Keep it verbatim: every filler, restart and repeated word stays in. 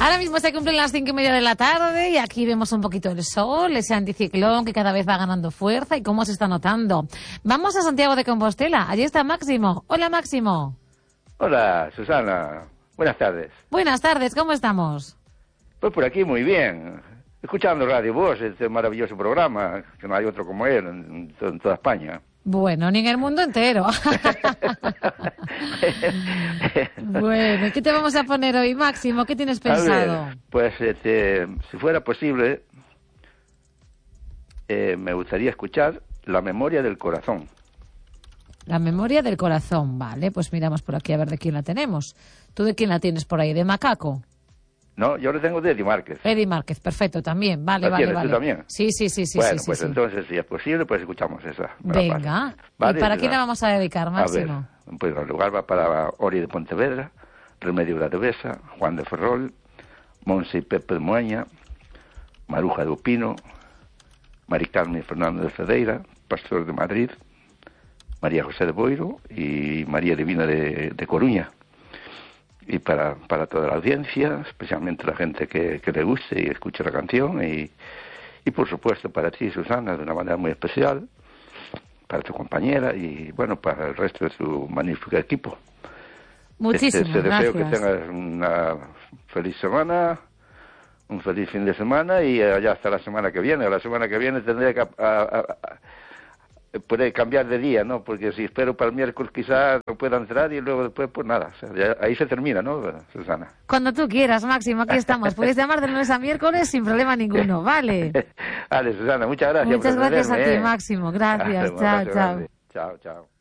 Ahora mismo se cumplen las cinco y media de la tarde y aquí vemos un poquito el sol, ese anticiclón que cada vez va ganando fuerza y cómo se está notando. Vamos a Santiago de Compostela. Allí está Máximo. Hola, Máximo. Hola, Susana. Buenas tardes. Buenas tardes, ¿cómo estamos? Pues por aquí muy bien. Escuchando Radio Voz, este maravilloso programa, que no hay otro como él en, en toda España. Bueno, ni en el mundo entero. Bueno, ¿qué te vamos a poner hoy, Máximo? ¿Qué tienes pensado? A ver, pues, este, si fuera posible, eh, me gustaría escuchar La memoria del corazón. La memoria del corazón, vale. Pues miramos por aquí a ver de quién la tenemos. ¿Tú de quién la tienes por ahí? ¿De Macaco? No, yo lo tengo de Eddie Márquez. Eddie Márquez, perfecto, también. Vale, ¿La vale, tienes vale. tú también? Sí, sí, sí, sí. Bueno, sí, pues sí, entonces, si es posible, pues escuchamos esa. Venga. ¿Vale? ¿Y para quién la vamos a dedicar, Máximo? A ver, pues el lugar va para Ori de Pontevedra, Remedio Gradevesa, Juan de Ferrol, Monse y Pepe de Moaña, Maruja de Upino, Mari Carmen y Fernando de Fedeira, Pastor de Madrid, María José de Boiro y María Divina de, de Coruña. Y para, para toda la audiencia, especialmente la gente que, que le guste y escuche la canción, y, y por supuesto para ti, Susana, de una manera muy especial, para tu compañera y bueno, para el resto de su magnífico equipo. Muchísimas este, te deseo gracias. que tengas una feliz semana, un feliz fin de semana y allá hasta la semana que viene. La semana que viene tendré que... A, a, a, puede cambiar de día, ¿no? Porque si espero para el miércoles quizás no pueda entrar y luego después pues nada, o sea, ya, ahí se termina, ¿no, Susana? Cuando tú quieras, Máximo, aquí estamos. Puedes llamar de lunes a miércoles sin problema ninguno, ¿vale? Vale, Susana, muchas gracias. Muchas por gracias a ti, atenderme, ¿eh? Máximo. Gracias, Un chao, abrazo chao. grande. Chao, chao.